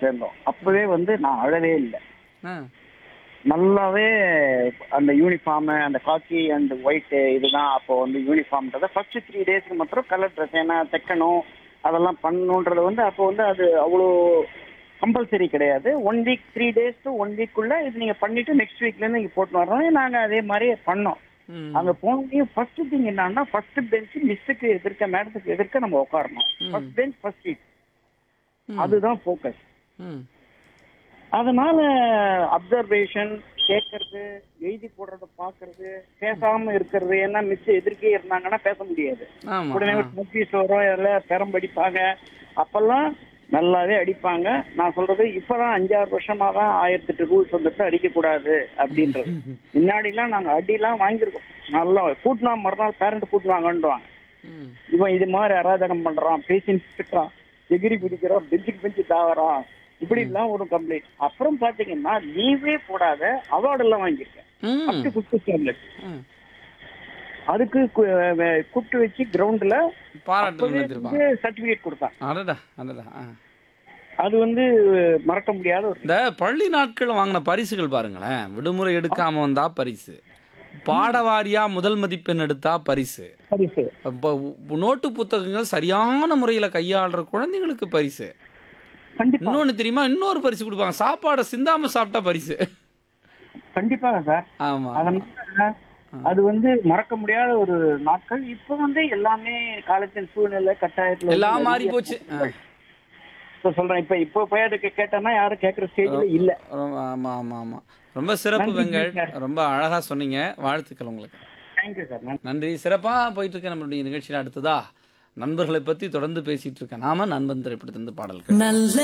சேர்ந்தோம். அப்பவே வந்து நான் அழவே இல்லை. ஆ. நல்லாவே அந்த யூனிஃபார்ம் அந்த காக்கி அண்ட் ஒயிட் இதுதான் அப்போ வந்து யூனிஃபார்ம்ன்றத ஃபர்ஸ்ட் 3 டேஸ்க்கு மாத்திரம் கலர் ட்ரெஸ் ஏன்னா தைக்கணும் அதெல்லாம் பண்ணணுன்றது வந்து அப்போ வந்து அது அவ்வளோ கம்பல்சரி கிடையாது. 1 வீக் 3 டேஸ் டு 1 வீக்குள்ள இது நீங்க பண்ணிட்டு நெக்ஸ்ட் வீக்லேருந்து நீங்க போட்டு வரணும். நாங்க அதே மாதிரி பண்ணோம். ம். அங்க போனதையும் ஃபர்ஸ்ட் திங் என்னன்னா ஃபர்ஸ்ட் பெஞ்ச் மிஸ்ஸுக்கு எதிர்க்க மேடத்துக்கு எதிர்க்க நம்ம உட்காரணும். ஃபர்ஸ்ட் பெஞ்ச் ஃபர்ஸ்ட் சீட் ம். அதுதான் ஃபோக்கஸ். ம். அதனால அப்சர்வேஷன் கேட்கறது எழுதி போடுறத பாக்குறது பேசாம இருக்கிறது. ஏன்னா மிஸ் எதிர்க்கே இருந்தாங்கன்னா பேச முடியாது. ஆமா. உடனே ஒரு நோட்டீஸ் வரும் எல்லாம் பெரம்படிப்பாங்க. அப்பெல்லாம் நல்லாவே அடிப்பாங்க. நான் சொல்றது இப்பதான் 5-6 வருஷமா தான் 1008 ரூல்ஸ் வந்துட்டு அடிக்க கூடாது அப்படின்றது. முன்னாடிலாம் நாங்க அடிலாம் வாங்கியிருக்கோம். நல்லா கூட்டினா மறுநாள் பேரண்ட் கூட்டுவாங்கன்றாங்க. ம். இவன் இது மாதிரி அராஜகம் பண்றான் பேசின்னு திட்டுறான் எகிரி பிடிக்கிறான் பெஞ்சுக்கு பெஞ்சு தாவறான் இப்படி எல்லாம் ஒரு கம்ப்ளைண்ட். அப்புறம் பாத்தீங்கன்னா லீவே போடாத அவார்டு எல்லாம் வாங்கியிருக்கேன். ம். Up to 5th standard. ம். அதுக்கு கூப்பிட்டு வச்சு கிரவுண்ட்ல பாராட்டு நினைத்திருப்பாங்க. சர்டிபிகேட் கொடுத்தாங்க. அடடா அடடா. ஆ. அது வந்து மறக்க முடியாத ஒரு இந்த பள்ளி நாட்கள் வாங்கின பரிசுகள் பாருங்களேன். விடுமுறை எடுக்காம வந்தா பரிசு, பாடவாரியா முதல் மதிப்பெண் எடுத்தா பரிசு, பரிசு. இப்போ நோட்டு புத்தகங்கள் சரியான முறையில கையாளுற குழந்தைங்களுக்கு பரிசு. கண்டிப்பா இன்னொன்னு தெரியுமா, இன்னொரு பரிசு கொடுப்பாங்க, சாப்பாடை சிந்தாம சாப்பிட்டா பரிசு. கண்டிப்பாக சார். ஆமா. அதனால அது வந்து மறக்க முடியாத ஒரு நாட்கள். இப்ப வந்து எல்லாமே காலத்தின் சூழ்நிலை கட்டாயத்துல எல்லாம் மாறி போச்சு. சொல்றேன். இப்ப போய் அதுக்கு கேட்டேன்னா யாரும் கேட்கற ஸ்டேஜ்ல இல்ல. ஆமா ஆமா ஆமா. ரொம்ப சிறப்பு நன்றி வெங்கட். சார். ரொம்ப அழகா சொன்னீங்க. வாழ்த்துக்கள் உங்களுக்கு. Thank you sir. நன்றி. சிறப்பா போயிட்டு இருக்க நம்மளுடைய நிகழ்ச்சியில் அடுத்ததா நண்பர்களை பத்தி தொடர்ந்து பேசிட்டு இருக்கேன். நாம நண்பன் திரைப்படத்திலிருந்து பாடல்கள்.